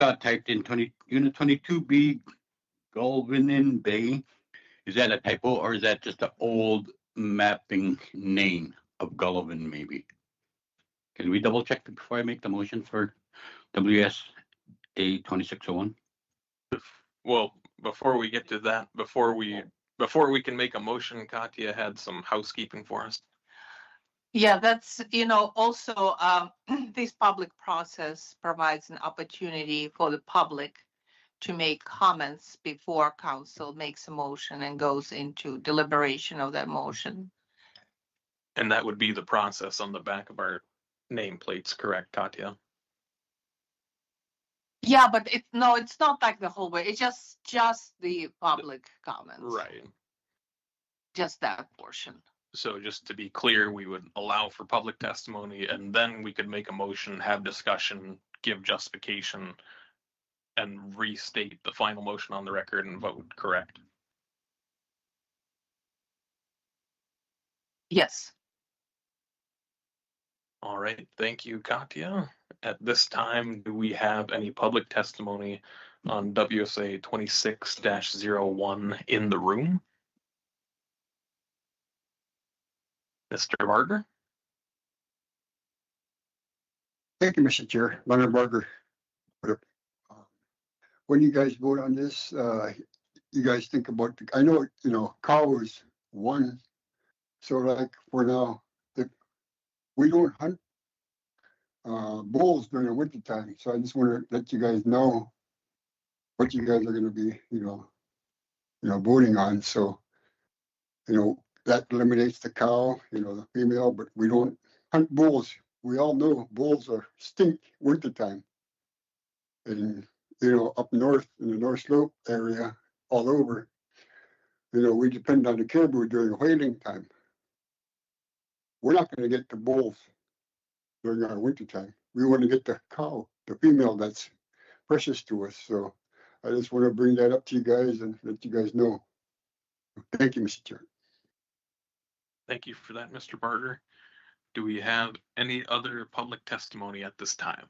typed in Unit 22B, Galvin Bay. Is that a typo or is that just an old mapping name of Galvin, maybe? Can we double check before I make the motion for WSA 2601? Well, before we get to that, before we can make a motion, Katya had some housekeeping for us. Yeah, that's, also this public process provides an opportunity for the public to make comments before council makes a motion and goes into deliberation of that motion. And that would be the process on the back of our nameplates, correct, Katya? Yeah, but it's not like the whole way. It's just the public comments. Right. Just that portion. So just to be clear, we would allow for public testimony and then we could make a motion, have discussion, give justification, and restate the final motion on the record and vote, correct? Yes. All right, thank you, Katya. At this time, do we have any public testimony on WSA 26-01 in the room? Mr. Barger? Thank you, Mr. Chair. Leonard Barger. When you guys vote on this, you guys think about, I know, cow is one. So like for now, we don't hunt bulls during the winter time. So I just want to let you guys know what you guys are going to be, voting on. So, that eliminates the cow, the female, but we don't hunt bulls. We all know bulls are stink wintertime. And, up north in the North Slope area, all over, we depend on the caribou during whaling time. We're not going to get the bulls during our wintertime. We want to get the cow, the female that's precious to us. So I just want to bring that up to you guys and let you guys know. Thank you, Mr. Chair. Thank you for that, Mr. Barger. Do we have any other public testimony at this time?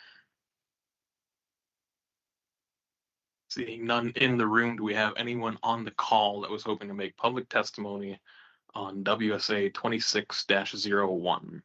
Seeing none in the room, do we have anyone on the call that was hoping to make public testimony on WSA 26-01?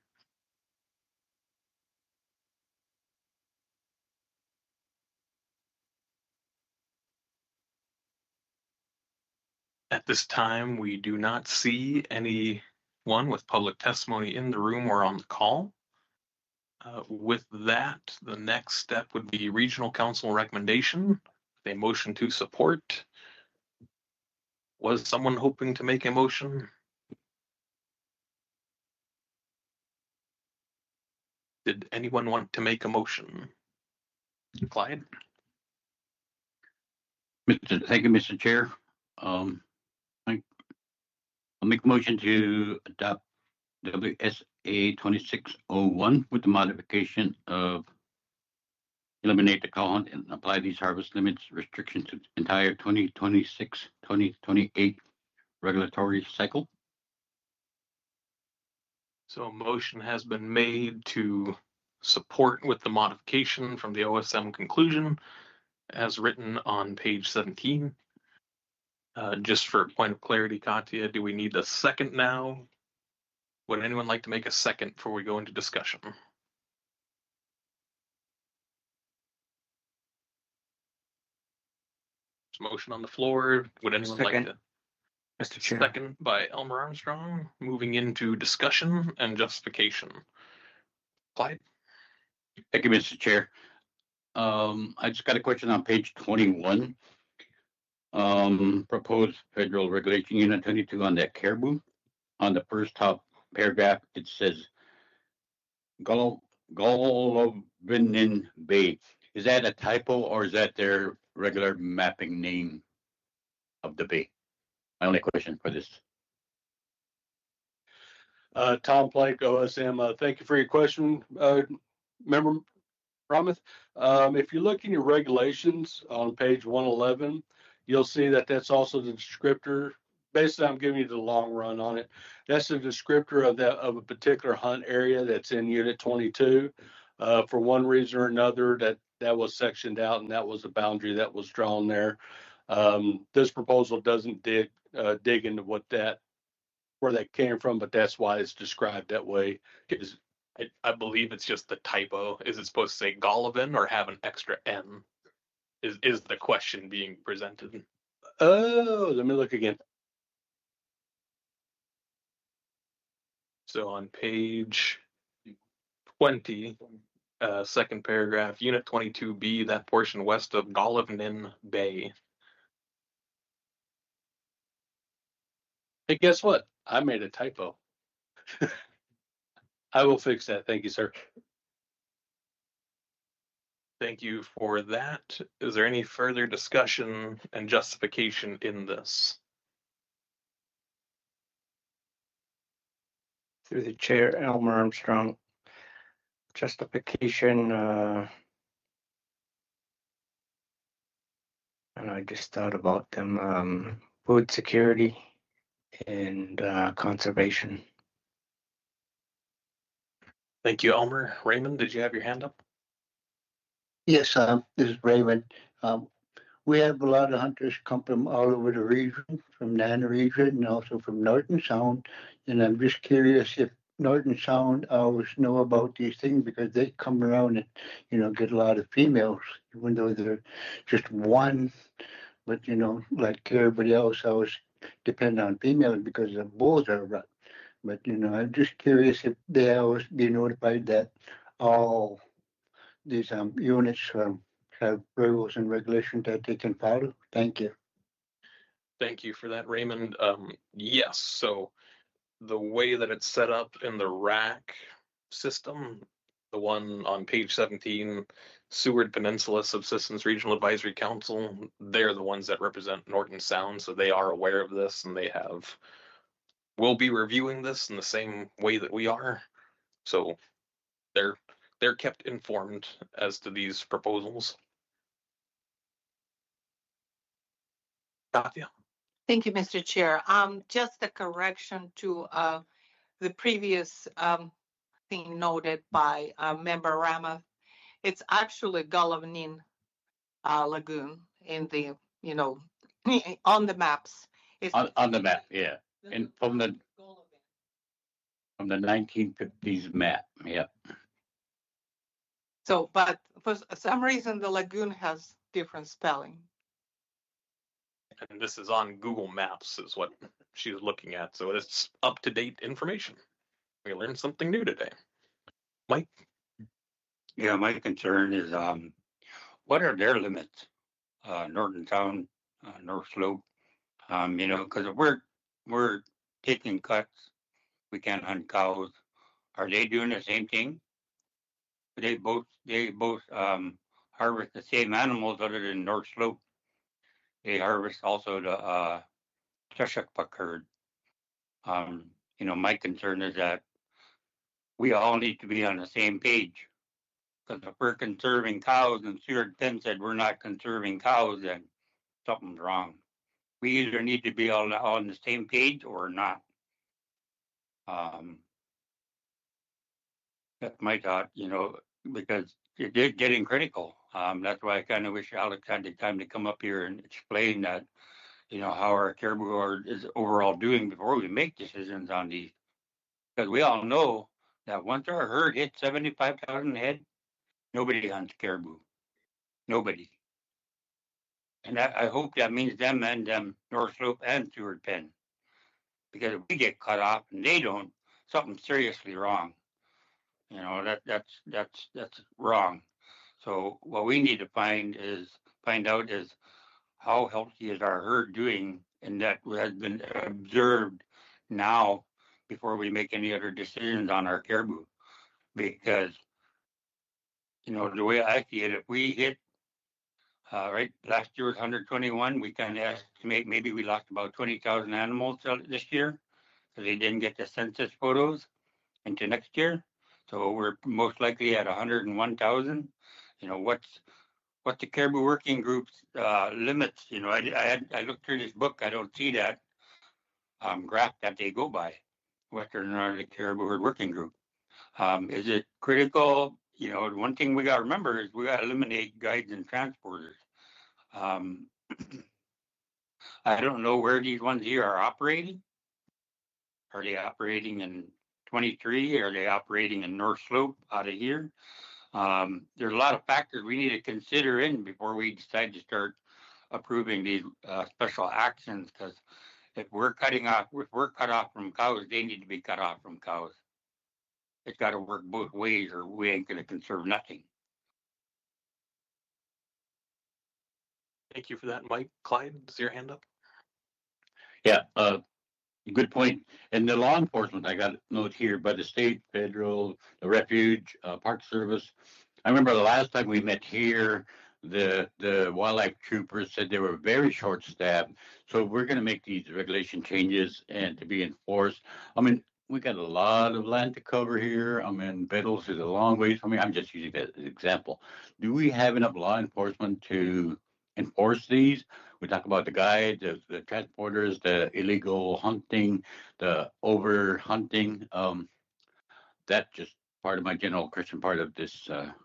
At this time, we do not see anyone with public testimony in the room or on the call. With that, the next step would be Regional Council recommendation, a motion to support. Was someone hoping to make a motion? Did anyone want to make a motion? Clyde? Thank you, Mr. Chair. I'll make a motion to adopt WSA 2601 with the modification of eliminate the cow hunt and apply these harvest limits restrictions to the entire 2026-2028 regulatory cycle. So a motion has been made to support with the modification from the OSM conclusion as written on page 17. Just for a point of clarity, Katya, do we need a second now? Would anyone like to make a second before we go into discussion? There's a motion on the floor. Would anyone like to? Mr. Chair. Second by Elmer Armstrong. Moving into discussion and justification. Clyde? Thank you, Mr. Chair. I just got a question on page 21. Proposed federal regulation unit 22 on that caribou. On the first top paragraph, it says Galvin Bay. Is that a typo or is that their regular mapping name of the bay? My only question for this. Tom Blake, OSM. Thank you for your question, Member Romuth. If you look in your regulations on page 111, you'll see that that's also the descriptor. Basically, I'm giving you the long run on it. That's the descriptor of a particular hunt area that's in Unit 22. For one reason or another, that that was sectioned out, and that was the boundary that was drawn there. This proposal doesn't dig into where that came from, but that's why it's described that way. I believe it's just the typo. Is it supposed to say Golovin or have an extra N? Is the question being presented? Oh, let me look again. So on page 20, second paragraph, Unit 22B, that portion west of Golovnin Bay. Hey, guess what? I made a typo. I will fix that. Thank you, sir. Thank you for that. Is there any further discussion and justification in this? Through the chair, Elmer Armstrong. Justification, and I just thought about them, food security and conservation. Thank you, Elmer. Raymond, did you have your hand up? Yes, this is Raymond. We have a lot of hunters come from all over the region, from Nana region and also from Norton Sound. And I'm just curious if Norton Sound always know about these things because they come around and, get a lot of females, even though they're just one. But, like everybody else, always depend on females because the bulls are rut. But, I'm just curious if they always be notified that all these units have rules and regulations that they can follow. Thank you. Thank you for that, Raymond. Yes, so the way that it's set up in the RAC system, the one on page 17, Seward Peninsula Subsistence Regional Advisory Council, they're the ones that represent Norton Sound, so they are aware of this and will be reviewing this in the same way that we are. So they're kept informed as to these proposals. Katya. Thank you, Mr. Chair. Just a correction to the previous thing noted by Member Rama. It's actually Golovnin Lagoon in the, on the maps. It's On the map, yeah. And from the 1950s map, yeah. So, but for some reason, the lagoon has different spelling. And this is on Google Maps is what she's looking at. So it's up-to-date information. We learned something new today. Mike? Yeah, my concern is, what are their limits? Norton Town, North Slope, because if we're taking cuts, we can't hunt cows. Are they doing the same thing? They both harvest the same animals other than North Slope. They harvest also the Cheshire-Puck herd. My concern is that we all need to be on the same page. Because if we're conserving cows and Seward Penn said we're not conserving cows, then something's wrong. We either need to be all on the same page or not. That's my thought, because it's getting critical. That's why I kind of wish Alex had the time to come up here and explain that, how our caribou is overall doing before we make decisions on these. Because we all know that once our herd hits 75,000 head, nobody hunts caribou. Nobody. And I hope that means them and North Slope and Seward Penn. Because if we get cut off and they don't, something's seriously wrong. That's wrong. So what we need to find out is how healthy is our herd doing, and that has been observed now before we make any other decisions on our caribou. Because the way I see it, if we hit right, last year was 121, we kind of estimate maybe we lost about 20,000 animals this year because they didn't get the census photos into next year. So we're most likely at 101,000. What's the Caribou Working Group's limits? I looked through this book. I don't see that graph that they go by. Western Nordic Caribou Herd Working Group. Is it critical? you know, one thing we gotta remember is we gotta eliminate guides and transporters. I don't know where these ones here are operating. Are they operating in 23? Are they operating in North Slope out of here? There's a lot of factors we need to consider in before we decide to start approving these special actions. Because if we're cut off from cows, they need to be cut off from cows. It's got to work both ways, or we ain't going to conserve nothing. Thank you for that, Mike. Clyde, is your hand up? Yeah, good point. And the law enforcement, I got a note here by the state, federal, the refuge, park service. I remember the last time we met here, the wildlife troopers said they were very short staffed. So we're going to make these regulation changes and to be enforced. I mean, we got a lot of land to cover here. I mean, Bettles is a long ways from me. I'm just using that as an example. Do we have enough law enforcement to enforce these? We talk about the guides, the transporters, the illegal hunting, the over hunting. That's just part of my general question, part of this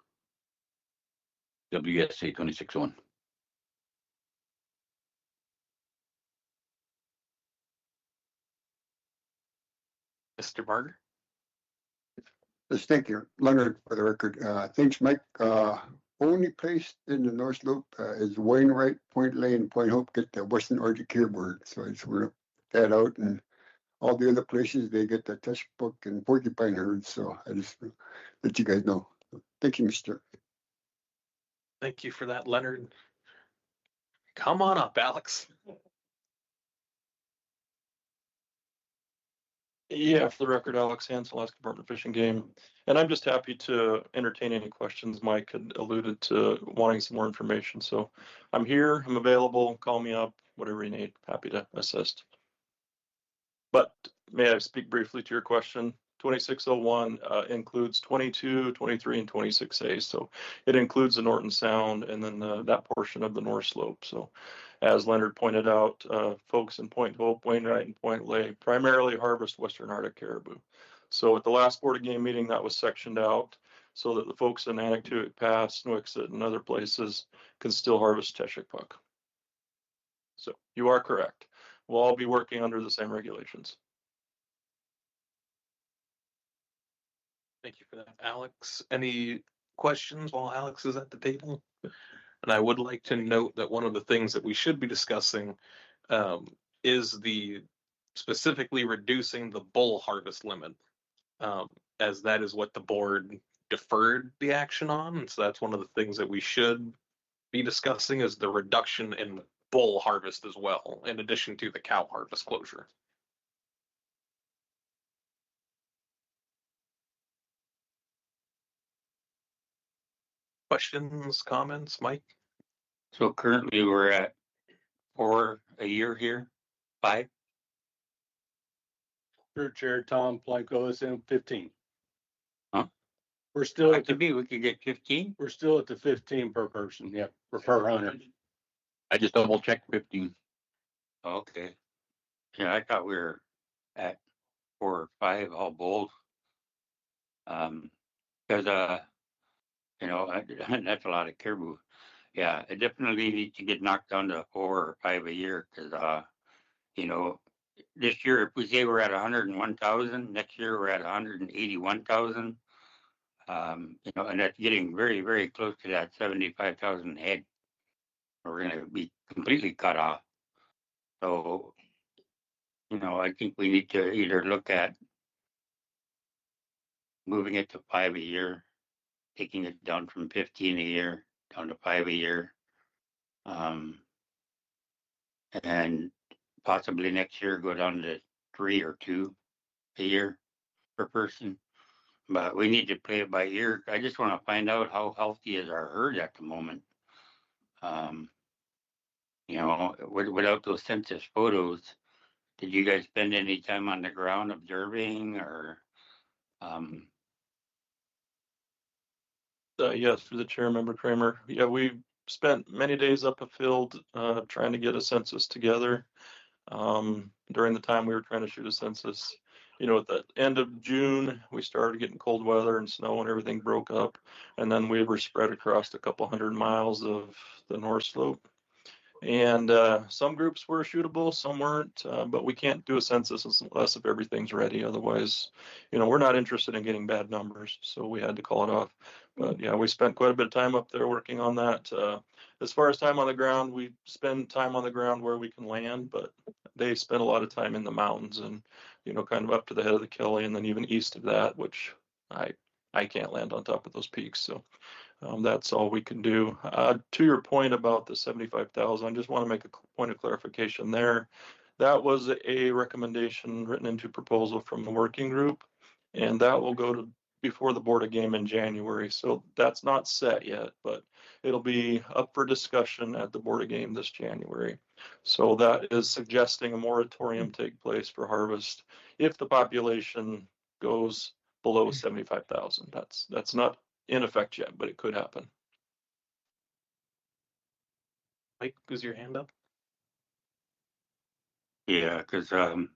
WSA 2601. Mr. Barger? Just thank you, Leonard, for the record. Thanks, Mike. Only place in the North Slope is Wainwright, Point Lane, Point Hope get the Western Arctic Care Board. So I just want to put that out, and all the other places they get the textbook and porcupine herds. So I just let you guys know. Thank you, Mr. Thank you for that, Leonard. Come on up, Alex. Yeah, for the record, Alex Hansel, Alaska Department of Fish and Game. And I'm just happy to entertain any questions. Mike had alluded to wanting some more information. So I'm here, I'm available, call me up, whatever you need, happy to assist. But may I speak briefly to your question? 2601 includes 22, 23, and 26A. So it includes the Norton Sound and then that portion of the North Slope. So as Leonard pointed out, folks in Point Hope, Wainwright, and Point Lay primarily harvest Western Arctic caribou. So at the last Board of Game meeting, that was sectioned out so that the folks in Anaktuvuk Pass, Nwixit, and other places can still harvest Teshekpuk. So you are correct. We'll all be working under the same regulations. Thank you for that, Alex. Any questions while Alex is at the table? And I would like to note that one of the things that we should be discussing is the specifically reducing the bull harvest limit, as that is what the board deferred the action on. And so that's one of the things that we should be discussing is the reduction in bull harvest as well, in addition to the cow harvest closure. Questions, comments, Mike? So currently we're at 4 a year here, 5. Through Chair Tom Planko, OSM 15. Huh? We're still That at the could be, we could get 15. we're still at the 15 per person. Yep, per hunter. I just double checked 15. Okay. Yeah, I thought we were at 4 or 5 all bulls. Because you know, that's a lot of caribou. Yeah, it definitely needs to get knocked down to 4 or 5 a year. Because you know, this year if we say we're at 101,000, next year we're at 181,000. You know, and that's getting very, very close to that 75,000 head. We're going to be completely cut off. So, you know, I think we need to either look at moving it to 5 a year, taking it down from 15 a year down to 5 a year, and possibly next year go down to 3 or 2 a year per person. But we need to play it by ear. I just want to find out how healthy is our herd at the moment. You know, without those census photos, did you guys spend any time on the ground observing or? Yes, through the chair, Member Kramer. Yeah, we spent many days up a field trying to get a census together during the time we were trying to shoot a census. at the end of June, we started getting cold weather and snow and everything broke up. And then we were spread across a couple 100 miles of the North Slope. And some groups were shootable, some weren't, but we can't do a census unless if everything's ready. Otherwise, we're not interested in getting bad numbers, so we had to call it off. But yeah, we spent quite a bit of time up there working on that. As far as time on the ground, we spend time on the ground where we can land, but they spend a lot of time in the mountains and, kind of up to the head of the Kelly and then even east of that, which I can't land on top of those peaks. So that's all we can do. To your point about the 75,000, I just want to make a point of clarification there. That was a recommendation written into proposal from the working group, and that will go to before the Board of Game in January. So that's not set yet, but it'll be up for discussion at the Board of Game this January. So that is suggesting a moratorium take place for harvest if the population goes below 75,000. That's not in effect yet, but it could happen. Mike, is your hand up? Yeah, because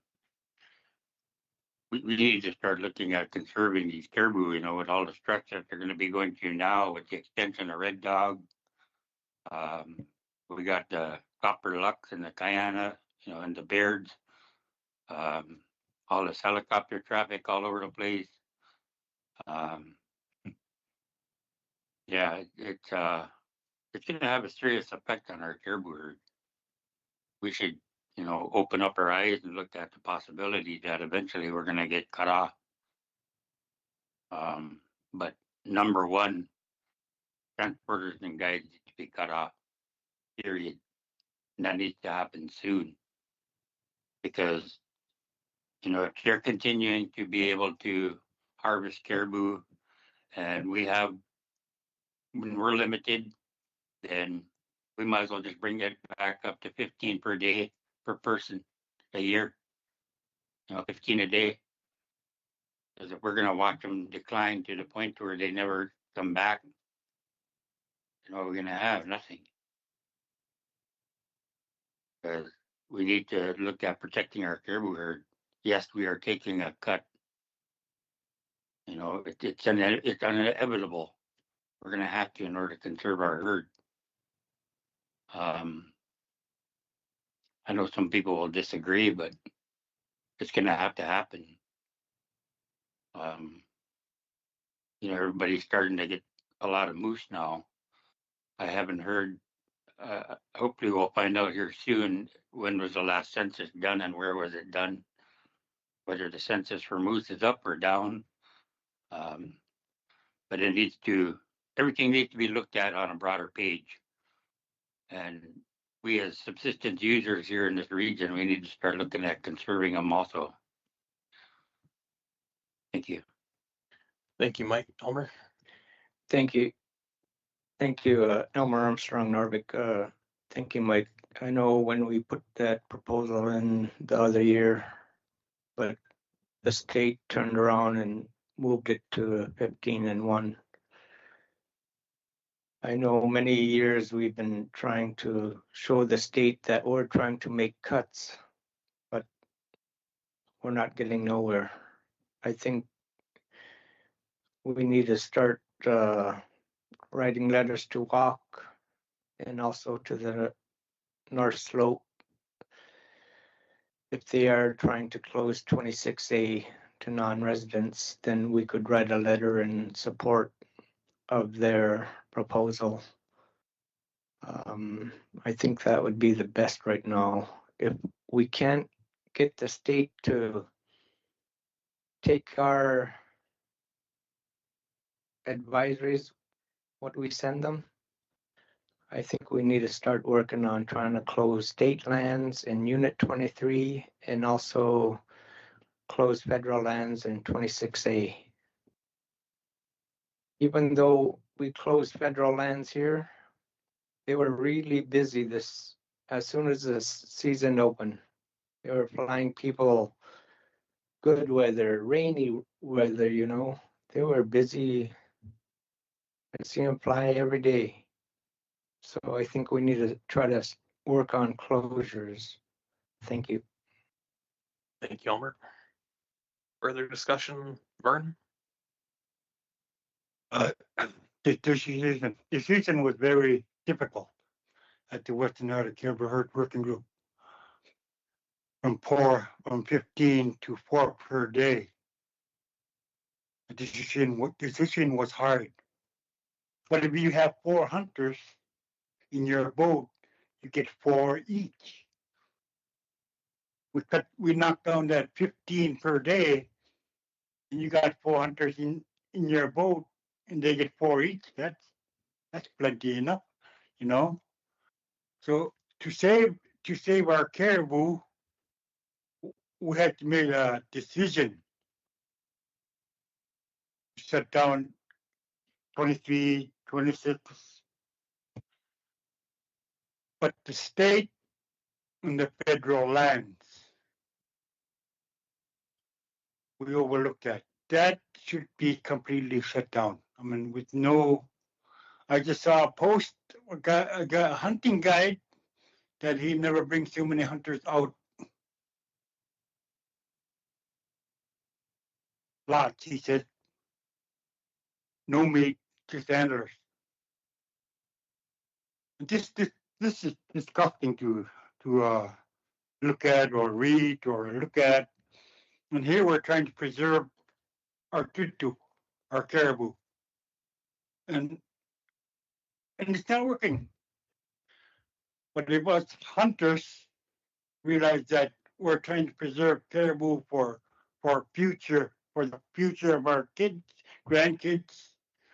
we need to start looking at conserving these caribou, with all the stress that they're going to be going through now with the extension of Red Dog. We got the Copper Lux and the Cayana, and the Beards. All this helicopter traffic all over the place. Yeah, it's going to have a serious effect on our caribou herd. We should, open up our eyes and look at the possibility that eventually we're going to get cut off. But number one, transporters and guides need to be cut off, period. And that needs to happen soon. Because, if they're continuing to be able to harvest caribou and when we're limited, then we might as well just bring it back up to 15 per day per person a year. 15 a day. Because if we're going to watch them decline to the point where they never come back, we're going to have nothing. Because we need to look at protecting our caribou herd. Yes, we are taking a cut. It's inevitable. We're going to have to in order to conserve our herd. I know some people will disagree, but it's going to have to happen. Everybody's starting to get a lot of moose now. I haven't heard. Hopefully, we'll find out here soon when was the last census done and where was it done. Whether the census for moose is up or down. But everything needs to be looked at on a broader page. And we as subsistence users here in this region, we need to start looking at conserving them also. Thank you. Thank you, Mike. Elmer? Thank you. Thank you, Elmer Armstrong, Narvik. Thank you, Mike. I know when we put that proposal in the other year, but the state turned around and moved it to 15 and 1. I know many years we've been trying to show the state that we're trying to make cuts, but we're not getting nowhere. I think we need to start writing letters to WAC and also to the North Slope. If they are trying to close 26A to non-residents, then we could write a letter in support of their proposal. I think that would be the best right now. If we can't get the state to take our advisories, what we send them, I think we need to start working on trying to close state lands in Unit 23 and also close federal lands in 26A. Even though we closed federal lands here, they were really busy as soon as the season opened. They were flying people good weather, rainy weather, They were busy. I see them fly every day. So I think we need to try to work on closures. Thank you. Thank you, Elmer. Further discussion, Vern? The season was very difficult at the Western Arctic Caribou Herd Working Group. From 15 to 4 per day. The decision was hard. But if you have 4 hunters in your boat, you get 4 each. We knocked down that 15 per day, and you got 4 hunters in your boat, and they get 4 each. That's plenty enough, you know. So to save our caribou, we had to make a decision. Shut down 23, 26. But the state and the federal lands, we overlooked that. That should be completely shut down. I mean, with no, I just saw a post, a hunting guide that he never brings too many hunters out. Lots, he said. No meat, just antlers. This is disgusting to look at or read or look at. And here we're trying to preserve our tutu, our caribou. And it's not working. But it was hunters realized that we're trying to preserve caribou for the future of our kids, grandkids.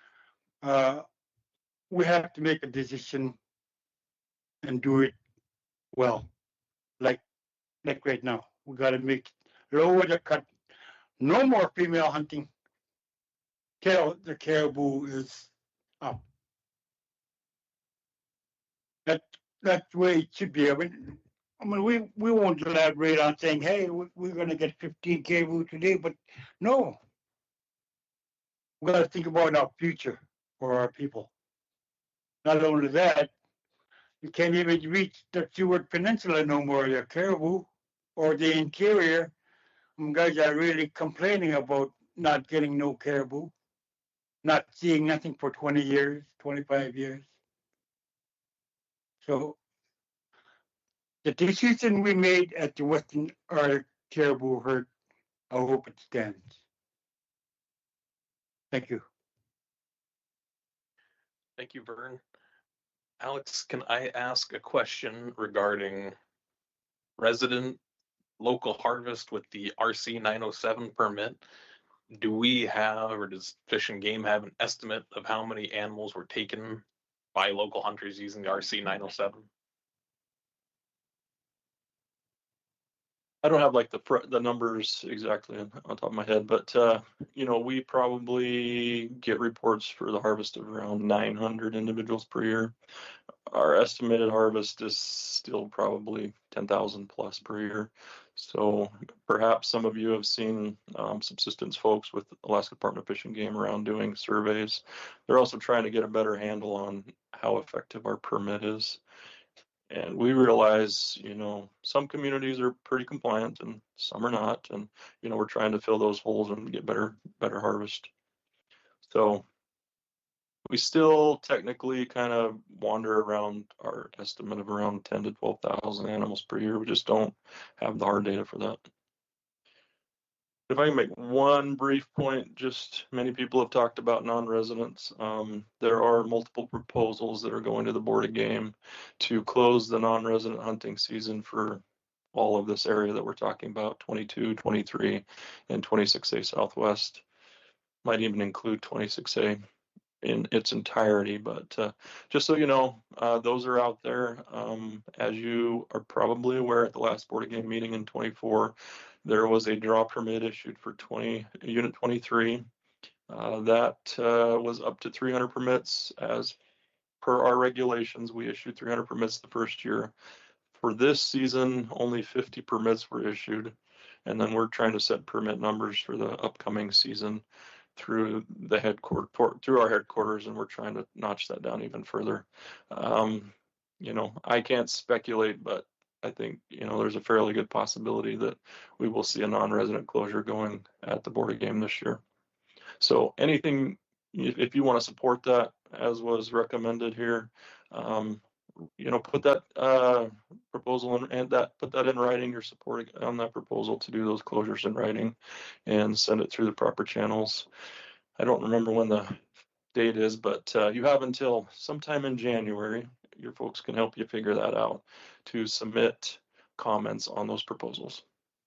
We have to make a decision and do it well. Like right now, we got to lower the cut. No more female hunting. The caribou is up. That's the way it should be. I mean, we won't elaborate on saying, hey, we're going to get 15 caribou today, but no. We got to think about our future for our people. Not only that, you can't even reach the Seward Peninsula no more, the caribou or the interior. Guys are really complaining about not getting no caribou, not seeing nothing for 20 years, 25 years. So the decision we made at the Western Arctic Caribou Herd, I hope it stands. Thank you. Thank you, Vern. Alex, can I ask a question regarding resident local harvest with the RC 907 permit? Do we have, or does Fish and Game have an estimate of how many animals were taken by local hunters using the RC 907? I don't have like the numbers exactly on top of my head, but we probably get reports for the harvest of around 900 individuals per year. Our estimated harvest is still probably 10,000 plus per year. So perhaps some of you have seen subsistence folks with Alaska Department of Fish and Game around doing surveys. They're also trying to get a better handle on how effective our permit is. And we realize, some communities are pretty compliant and some are not. And, we're trying to fill those holes and get better harvest. So we still technically kind of wander around our estimate of around 10 to 12,000 animals per year. We just don't have the hard data for that. If I can make one brief point, just many people have talked about non-residents. There are multiple proposals that are going to the Board of Game to close the non-resident hunting season for all of this area that we're talking about, 22, 23, and 26A Southwest. Might even include 26A in its entirety, but just so you know, those are out there. As you are probably aware, at the last Board of Game meeting in 24, there was a draw permit issued for Unit 23. That was up to 300 permits. As per our regulations, we issued 300 permits the first year. For this season, only 50 permits were issued, and then we're trying to set permit numbers for the upcoming season through our headquarters, and we're trying to notch that down even further. I can't speculate, but I think, there's a fairly good possibility that we will see a non-resident closure going at the Board game this year. So anything, if you want to support that, as was recommended here, put that proposal put that in writing, your support on that proposal to do those closures in writing, and send it through the proper channels. I don't remember when the date is, but you have until sometime in January. Your folks can help you figure that out to submit comments on those proposals.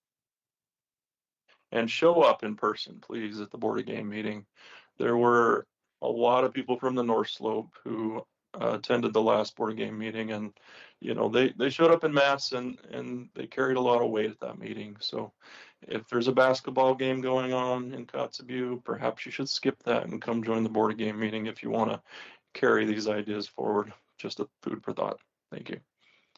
And show up in person, please, at the Board game meeting. There were a lot of people from the North Slope who attended the last Board game meeting, and they showed up in mass and they carried a lot of weight at that meeting. So if there's a basketball game going on in Kotzebue, perhaps you should skip that and come join the Board game meeting if you want to carry these ideas forward. Just a food for thought. Thank you.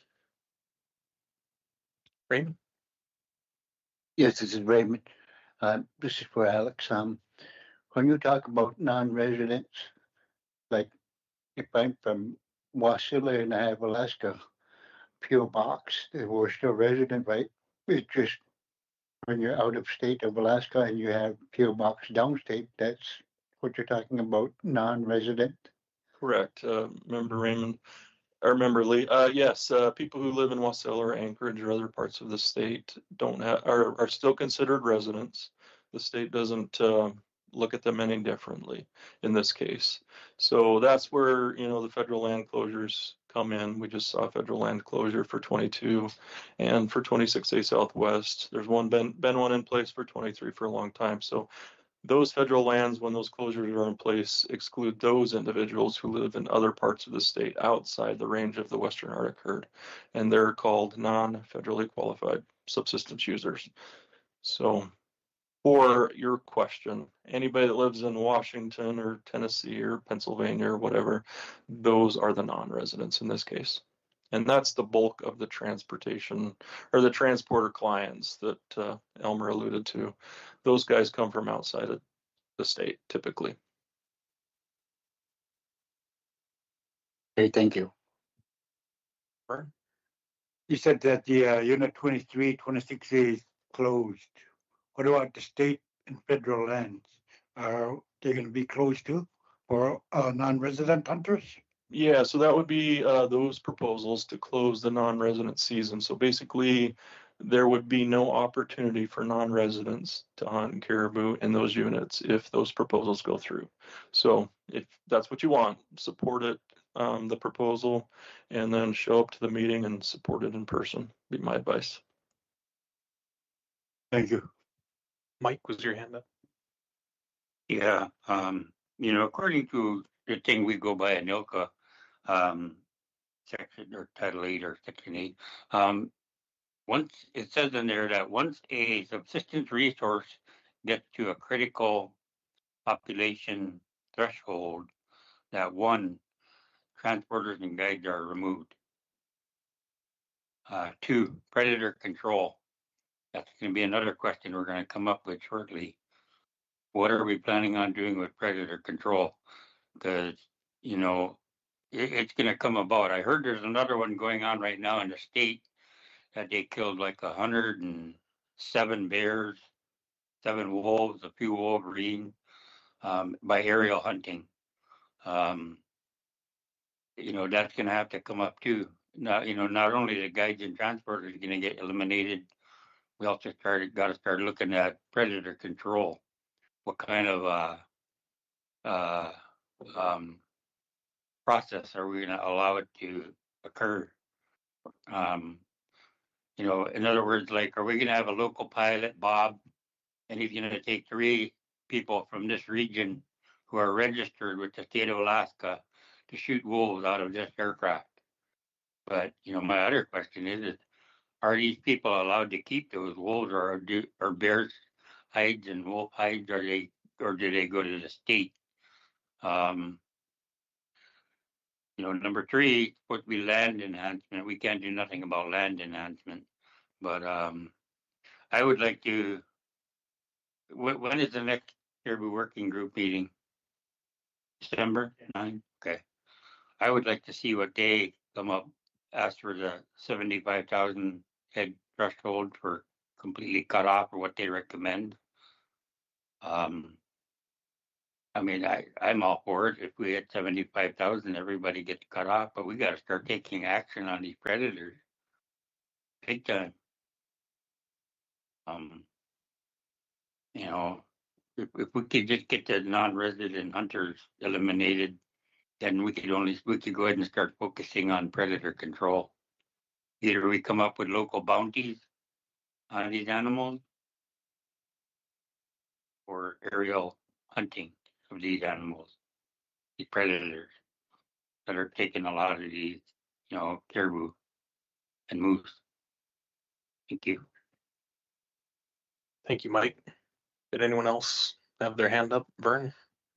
Raymond? Yes, this is Raymond. This is for Alex. When you talk about non-residents, like if I'm from Wasilla and I have Alaska PO box, we're still resident, right? It's just when you're out of state of Alaska and you have PO box downstate, that's what you're talking about, non-resident. Correct. Member Raymond, or Member Lee. Yes, people who live in Wasilla or Anchorage or other parts of the state are still considered residents. The state doesn't look at them any differently in this case. So that's where the federal land closures come in. We just saw federal land closure for 22 and for 26A Southwest. There's been one in place for 23 for a long time. So those federal lands, when those closures are in place, exclude those individuals who live in other parts of the state outside the range of the Western Arctic herd, and they're called non-federally qualified subsistence users. So for your question, anybody that lives in Washington or Tennessee or Pennsylvania or whatever, those are the non-residents in this case. And that's the bulk of the transportation or the transporter clients that Elmer alluded to. Those guys come from outside of the state typically. Okay, thank you. Vern? You said that the unit 23, 26 is closed. What about the state and federal lands? Are they going to be closed too for non-resident hunters? Yeah, so that would be those proposals to close the non-resident season. So basically, there would be no opportunity for non-residents to hunt caribou in those units if those proposals go through. So if that's what you want, support it, the proposal, and then show up to the meeting and support it in person, be my advice. Thank you. Mike, was your hand up? Yeah, according to the thing we go by in ILCA, section or Title 8 or Section 8, once it says in there that once a subsistence resource gets to a critical population threshold, that transporters and guides are removed. 2, predator control. That's going to be another question we're going to come up with shortly. What are we planning on doing with predator control? Because, it's going to come about. I heard there's another one going on right now in the state that they killed like 107 bears, 7 wolves, a few wolverine by aerial hunting. That's going to have to come up too. Now, not only the guides and transporters are going to get eliminated, we also got to start looking at predator control. What kind of process are we going to allow it to occur? In other words, like, are we going to have a local pilot, Bob, and he's going to take 3 people from this region who are registered with the state of Alaska to shoot wolves out of this aircraft? But, my other question is are these people allowed to keep those wolves, or are bears hides and wolf hides, or do they go to the state? Number 3 supposed to be land enhancement. We can't do nothing about land enhancement, but I would like to. When is the next Caribou Working Group meeting? December 9. Okay, I would like to see what they come up asked for the 75,000 head threshold for completely cut off, or what they recommend. I mean, I'm all for it. If we hit 75,000, everybody gets cut off, but we got to start taking action on these predators. Big time. You know, if we could just get the non-resident hunters eliminated, then we could go ahead and start focusing on predator control. Either we come up with local bounties on these animals, or aerial hunting of these animals, these predators that are taking a lot of these, caribou and moose. Thank you. Thank you, Mike. Did anyone else have their hand up? Vern?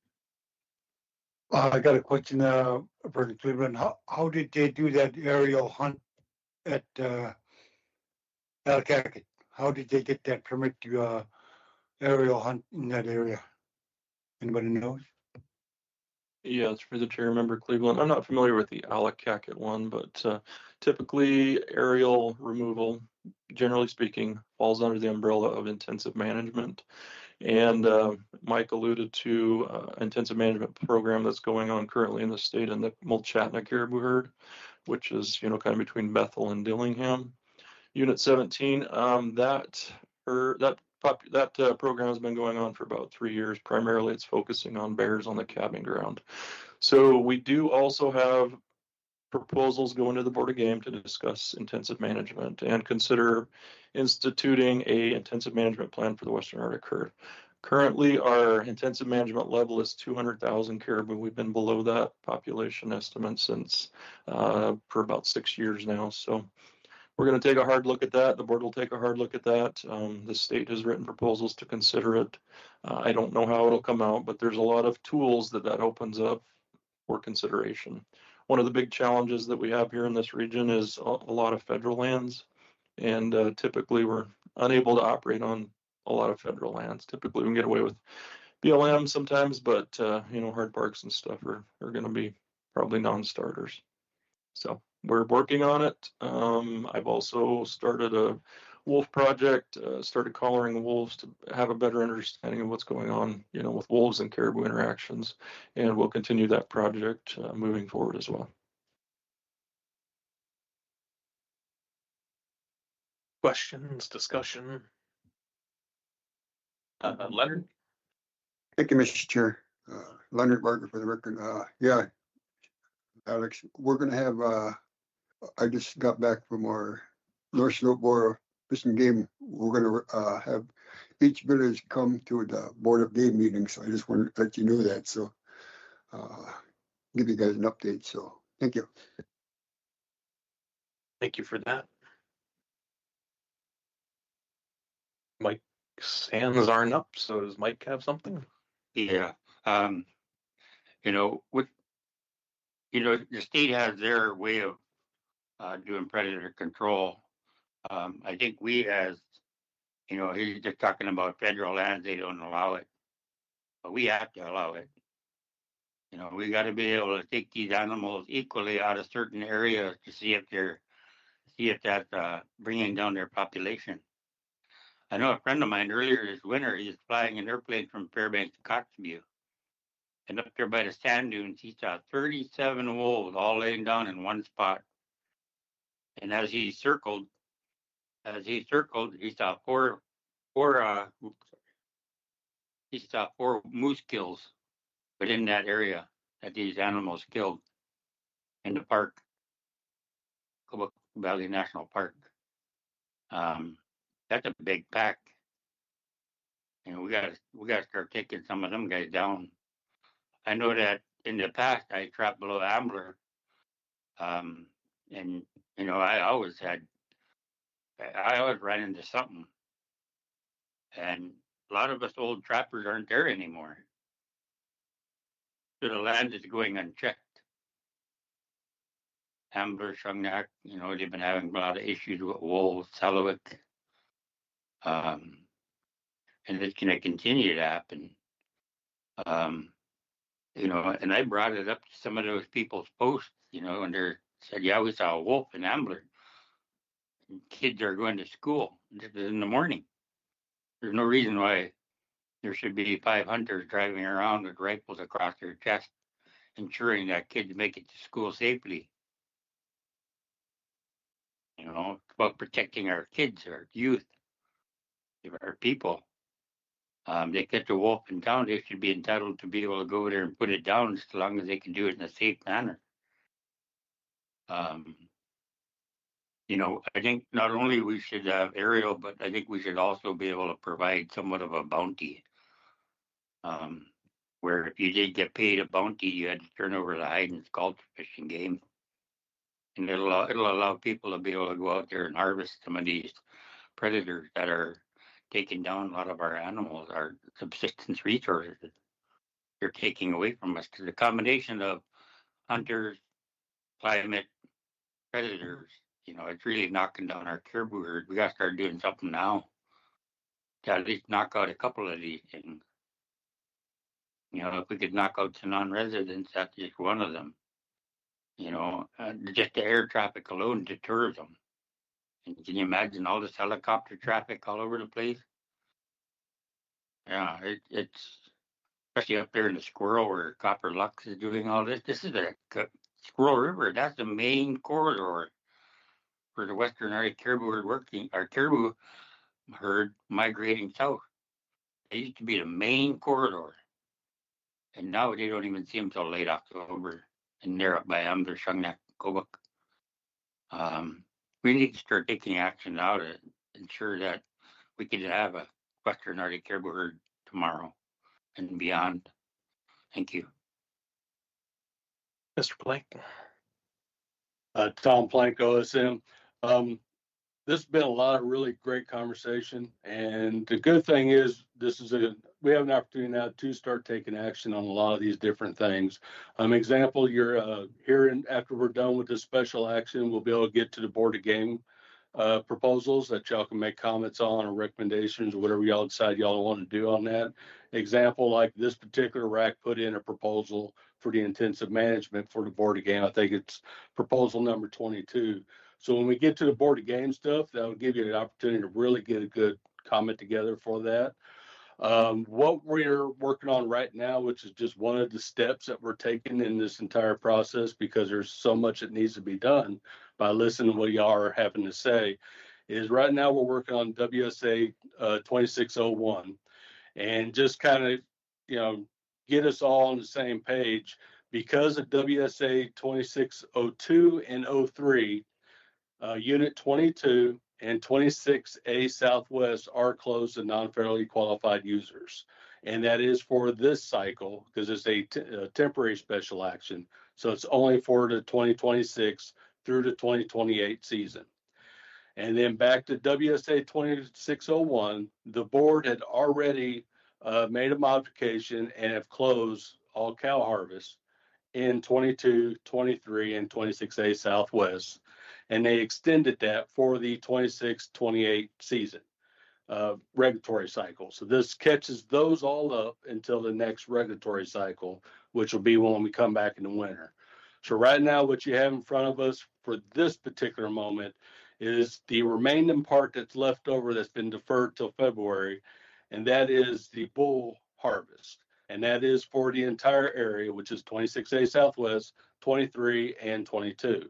I got a question, for Cleveland. How did they do that aerial hunt at, Alcacat? How did they get that permit to, aerial hunt in that area? Anybody knows? Yes, for the chair member Cleveland. I'm not familiar with the Alakaket one, but typically aerial removal, generally speaking, falls under the umbrella of intensive management. And Mike alluded to intensive management program that's going on currently in the state in the Mulchatna caribou herd, which is, kind of between Bethel and Dillingham. Unit 17, that program has been going on for about 3 years. Primarily, it's focusing on bears on the calving ground. So we do also have proposals going to the Board of Game to discuss intensive management and consider instituting a intensive management plan for the Western Arctic herd. Currently, our intensive management level is 200,000 caribou. We've been below that population estimate since for about 6 years now. So we're going to take a hard look at that. The board will take a hard look at that. The state has written proposals to consider it. I don't know how it'll come out, but there's a lot of tools that opens up for consideration. One of the big challenges that we have here in this region is a lot of federal lands, and typically we're unable to operate on a lot of federal lands. Typically we can get away with BLM sometimes, but hard parks and stuff are going to be probably non-starters. So we're working on it. I've also started a wolf project, started collaring wolves to have a better understanding of what's going on, with wolves and caribou interactions, and we'll continue that project moving forward as well. Questions, discussion? Leonard? Thank you, Mr. Chair. Leonard Barker for the record. Yeah, Alex, we're gonna have, I just got back from our North Slope Board Fish and Game. We're gonna have each village come to the Board of Game meeting, so I just wanted to let you know that, so give you guys an update, so thank you. Thank you for that. Mike's hands aren't up, so does Mike have something? Yeah. The state has their way of doing predator control. I think we, as he's just talking about federal lands, they don't allow it, but we have to allow it. We got to be able to take these animals equally out of certain areas to see if that's bringing down their population. I know a friend of mine earlier this winter, he's flying an airplane from Fairbanks to Coxview. And up there by the sand dunes, he saw 37 wolves all laying down in one spot. And as he circled, he saw four moose kills within that area that these animals killed in the park, Kobuk Valley National Park. That's a big pack. And we gotta start taking some of them guys down. I know that in the past I trapped below Ambler, and I always ran into something, and a lot of us old trappers aren't there anymore. So the land is going unchecked. Ambler, Shungnak, they've been having a lot of issues with wolves, Selawik, and it's going to continue to happen. And I brought it up to some of those people's posts, and they're said, yeah, we saw a wolf in Ambler. And kids are going to school in the morning. There's no reason why there should be 5 hunters driving around with rifles across their chest, ensuring that kids make it to school safely. You know, it's about protecting our kids, our youth, our people. They catch a wolf in town, they should be entitled to be able to go there and put it down as long as they can do it in a safe manner. You know, I think not only we should have aerial, but I think we should also be able to provide somewhat of a bounty. Where if you did get paid a bounty, you had to turn over the hide and scalp fishing game. And it'll allow people to be able to go out there and harvest some of these predators that are taking down a lot of our animals, our subsistence resources that they're taking away from us. Because the combination of hunters, climate, predators, you know, it's really knocking down our caribou herd. We got to start doing something now to at least knock out a couple of these things. You know, if we could knock out the non-residents, that's just one of them. You know, just the air traffic alone deters them. And can you imagine all this helicopter traffic all over the place? Yeah, it's especially up there in the Squirrel where Copper Lux is doing all this. This is a Squirrel River. That's the main corridor for the Western Arctic caribou herd working. Our caribou herd migrating south. It used to be the main corridor, and now they don't even see them till late October, and they're up by Ambler, Shungnak, Kobuk. We need to start taking action now to ensure that we can have a Western Arctic caribou herd tomorrow and beyond. Thank you. Mr. Plank. Tom Plank, OSM. This has been a lot of really great conversation, and the good thing is we have an opportunity now to start taking action on a lot of these different things. Example, you're hearing after we're done with this special action, we'll be able to get to the Board of Game proposals that y'all can make comments on or recommendations or whatever y'all decide y'all want to do on that. Example, like this particular rack put in a proposal for the intensive management for the Board of Game. I think it's proposal number 22. So when we get to the Board of Game stuff, that'll give you an opportunity to really get a good comment together for that. What we're working on right now, which is just one of the steps that we're taking in this entire process, because there's so much that needs to be done by listening to what y'all are having to say, is right now we're working on WSA 2601, and just kind of, you know, get us all on the same page. Because of WSA 2602 and 03, Unit 22 and 26A Southwest are closed to non-federally qualified users. And that is for this cycle because it's a temporary special action. So it's only for the 2026 through the 2028 season. And then back to WSA 2601, the board had already made a modification and have closed all cow harvests in 22, 23, and 26A Southwest. And they extended that for the 26-28 season regulatory cycle. So this catches those all up until the next regulatory cycle, which will be when we come back in the winter. So right now, what you have in front of us for this particular moment is the remaining part that's left over that's been deferred till February, and that is the bull harvest. And that is for the entire area, which is 26A Southwest, 23, and 22.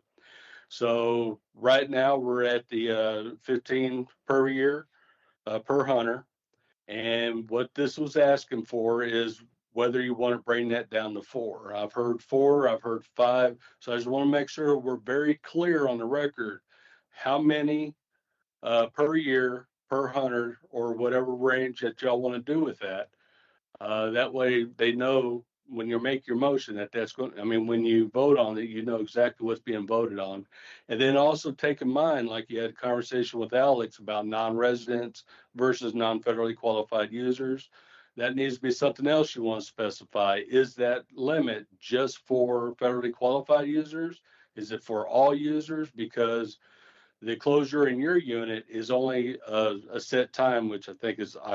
So right now we're at the 15 per year per hunter. And what this was asking for is whether you want to bring that down to 4. I've heard 4, I've heard 5. So I just want to make sure we're very clear on the record how many per year, per hunter, or whatever range that y'all want to do with that. That way they know when you make your motion that's going, I mean, when you vote on it, you know exactly what's being voted on. And then also take in mind, like you had a conversation with Alex about non-residents versus non-federally qualified users. That needs to be something else you want to specify. Is that limit just for federally qualified users? Is it for all users? Because the closure in your unit is only a set time, which I think is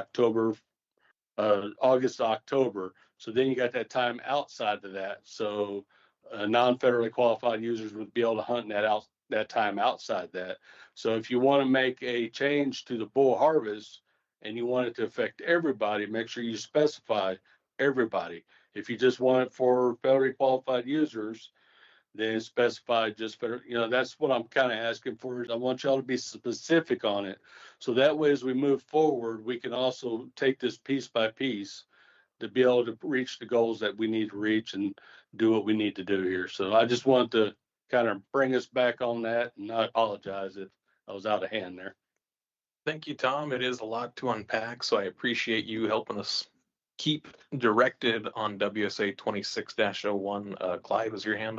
August to October. So then you got that time outside of that. So non-federally qualified users would be able to hunt that time outside that. So if you want to make a change to the bull harvest and you want it to affect everybody, make sure you specify everybody. If you just want it for federally qualified users, then specify just better. That's what I'm kind of asking for. Is I want y'all to be specific on it. So that way, as we move forward, we can also take this piece by piece to be able to reach the goals that we need to reach and do what we need to do here. So I just want to kind of bring us back on that, and I apologize if I was out of hand there. Thank you, Tom. It is a lot to unpack, so I appreciate you helping us keep directed on WSA 26-01. Clive, is your hand up?